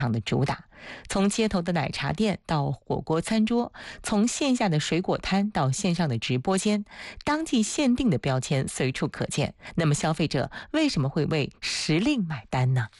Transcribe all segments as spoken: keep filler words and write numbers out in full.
的主打。从街头的奶茶店到火锅餐桌，从线下的水果摊到线上的直播间，当季限定的标签随处可见。那么消费者为什么会为时令买单呢？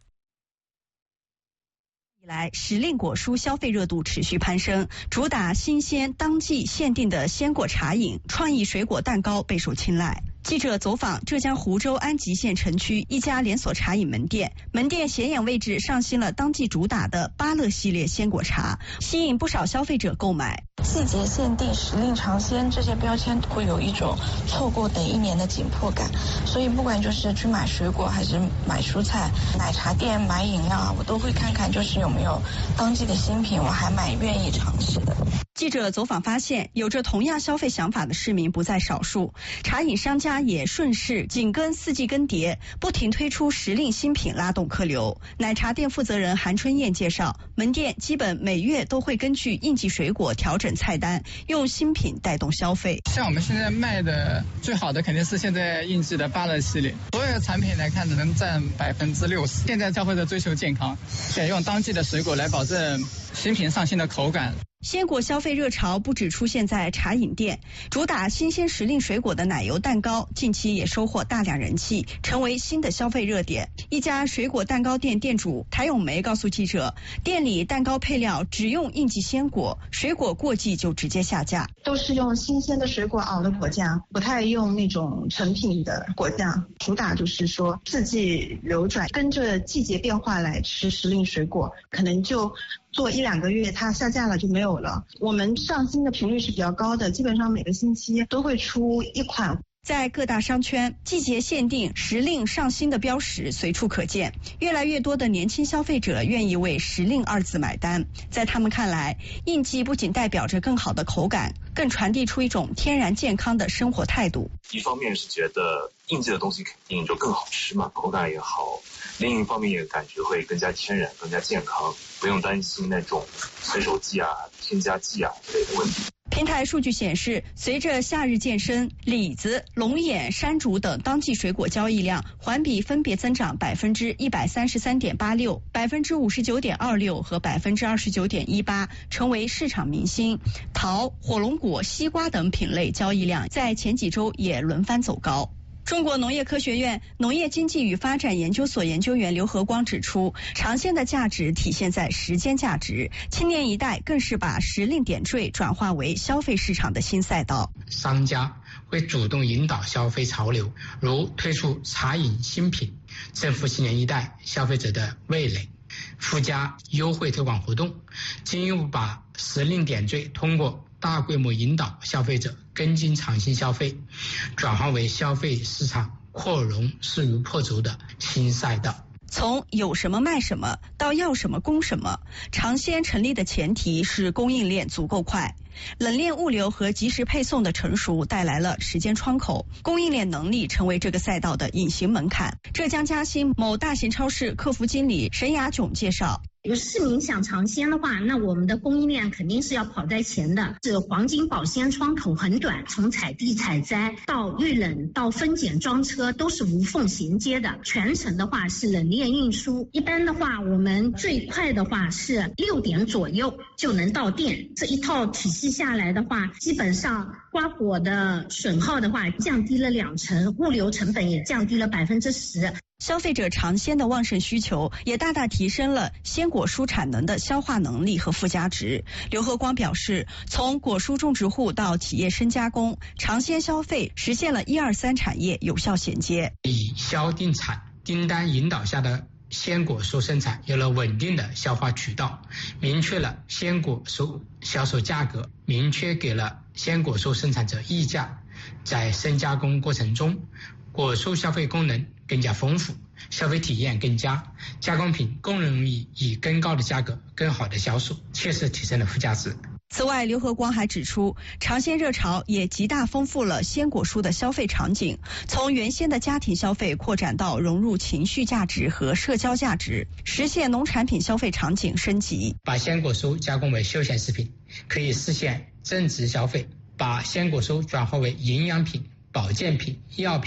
以来，时令果蔬消费热度持续攀升，主打新鲜当季限定的鲜果茶饮、创意水果蛋糕备受青睐。记者走访浙江湖州安吉县城区一家连锁茶饮门店，门店显眼位置上新了当季主打的芭乐系列鲜果茶，吸引不少消费者购买。 季节限定、时令尝鲜这些标签会有一种错过等一年的紧迫感，所以不管就是去买水果还是买蔬菜，奶茶店买饮料，我都会看看就是有没有当季的新品，我还蛮愿意尝试的。 记者走访发现，有着同样消费想法的市民不在少数，茶饮商家也顺势紧跟四季更迭，不停推出时令新品拉动客流。奶茶店负责人韩春燕介绍，门店基本每月都会根据应季水果调整菜单，用新品带动消费。 像我们现在卖的最好的肯定是现在应季的芭乐系列，所有的产品来看能占百分之六十。现在消费者追求健康，选用当季的水果来保证新品上新的口感。 鲜果消费热潮不只出现在茶饮店，主打新鲜时令水果的奶油蛋糕近期也收获大量人气，成为新的消费热点。一家水果蛋糕店店主谭咏梅告诉记者，店里蛋糕配料只用应季鲜果，水果过季就直接下架， 都是用新鲜的水果熬的果酱，不太用那种成品的果酱。主打就是说四季流转，跟着季节变化来吃时令水果，可能就做一两个月它下架了就没有了。我们上新的频率是比较高的，基本上每个星期都会出一款。 在各大商圈，季节限定、时令上新的标识随处可见，越来越多的年轻消费者愿意为时令二字买单。在他们看来，应季不仅代表着更好的口感，更传递出一种天然健康的生活态度。 一方面是觉得应季的东西肯定就更好吃嘛，口感也好，另一方面也感觉会更加天然、更加健康，不用担心那种催熟剂啊、添加剂啊之类的问题。 平台数据显示，随着夏日健身，李子、龙眼、山竹等当季水果交易量环比分别增长百分之一百三十三点八六、百分之五十九点二六和百分之二十九点一八，成为市场明星。桃、火龙果、西瓜等品类交易量在前几周也轮番走高。中国农业科学院农业经济与发展研究所研究员刘和光指出，长线的价值体现在时间价值，青年一代更是把时令点缀转化为消费市场的新赛道。 商家会主动引导消费潮流，如推出茶饮新品，征服青年一代消费者的味蕾，附加优惠推广活动，进一步把时令点缀通过大规模引导消费者跟进长新消费，转化为消费市场扩容势如破竹的新赛道。 从有什么卖什么到要什么供什么，尝鲜成立的前提是供应链足够快。冷链物流和及时配送的成熟带来了时间窗口，供应链能力成为这个赛道的隐形门槛。浙江嘉兴某大型超市客服经理沈雅炯介绍， 有市民想尝鲜的话，那我们的供应链肯定是要跑在前的。这黄金保鲜窗口很短，从采地采摘到预冷到分拣装车都是无缝衔接的，全程的话是冷链运输。一般的话，我们最快的话是六点左右就能到店。这一套体系下来的话，基本上瓜果的损耗的话降低了两成，物流成本也降低了百分之十。 消费者尝鲜的旺盛需求也大大提升了鲜果蔬产能的消化能力和附加值。刘和光表示，从果蔬种植户到企业深加工，尝鲜消费实现了一二三产业有效衔接。 以销定产订单引导下的鲜果蔬生产有了稳定的消化渠道，明确了鲜果蔬销售价格，明确给了鲜果蔬生产者溢价。在深加工过程中，果蔬消费功能更加丰富，消费体验更佳，加工品更容易以更高的价格更好的销售，切实提升了附加值。 此外，刘和光还指出，尝鲜热潮也极大丰富了鲜果蔬的消费场景，从原先的家庭消费扩展到融入情绪价值和社交价值，实现农产品消费场景升级。 把鲜果蔬加工为休闲食品，可以实现增值消费；把鲜果蔬转化为营养品、保健品、药品、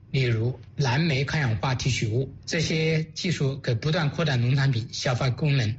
例如蓝莓抗氧化提取物。这些技术可不断扩大农产品消化功能。